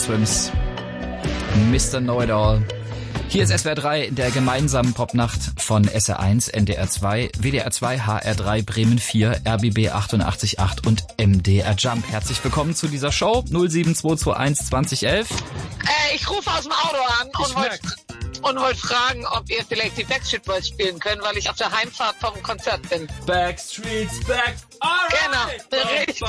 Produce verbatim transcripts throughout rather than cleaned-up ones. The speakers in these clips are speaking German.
Swims, Mister Know-It-All. Hier ist S W R drei, der gemeinsamen Popnacht von S R eins, N D R zwei, W D R zwei, H R drei, Bremen vier, R B B achtundachtzig Komma acht und M D R Jump. Herzlich willkommen zu dieser Show null sieben zwei zwei eins zwanzig elf. Äh, ich rufe aus dem Auto an und wollte und wollt fragen, ob ihr vielleicht die Backstreet Boys spielen könnt, weil ich auf der Heimfahrt vom Konzert bin. Backstreet's back, alright! Genau, richtig.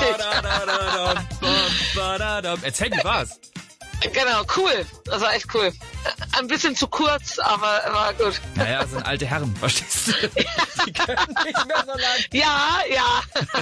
Erzähl mir was. Genau, cool. Das war echt cool. Ein bisschen zu kurz, aber war gut. Naja, sind alte Herren, verstehst du? Die können nicht mehr so lang. Ja, ja.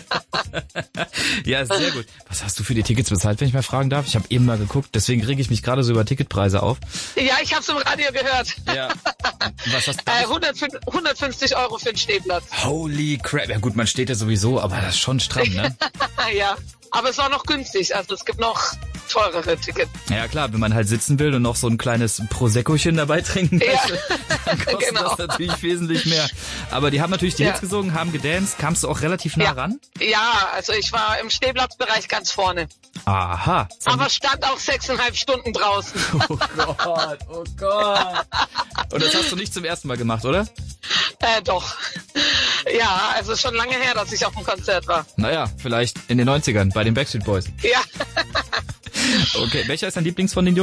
Ja, sehr gut. Was hast du für die Tickets bezahlt, wenn ich mal fragen darf? Ich habe eben mal geguckt, deswegen rege ich mich gerade so über Ticketpreise auf. Ja, ich hab's im Radio gehört. Ja. Was hast du? Äh, hundertfünfzig Euro für den Stehplatz. Holy crap. Ja gut, man steht ja sowieso, aber das ist schon stramm, ne? Ja, aber es war noch günstig. Also es gibt noch teurere Tickets. Ja klar, wenn man halt sitzen will und noch so ein kleines Proseccochen dabei trinken möchte, Ja. dann kostet Genau. das natürlich wesentlich mehr. Aber die haben natürlich die Ja. Hits gesungen, haben gedanced. Kamst du auch relativ nah Ja. ran? Ja, also ich war im Stehplatzbereich ganz vorne. Aha. Aber stand auch sechseinhalb Stunden draußen. Oh Gott, oh Gott. Und das hast du nicht zum ersten Mal gemacht, oder? Äh, doch. Ja, also schon lange her, dass ich auf dem Konzert war. Naja, vielleicht in den neunzigern bei den Backstreet Boys. Ja. Okay, welcher ist dein Lieblings von den Jungs?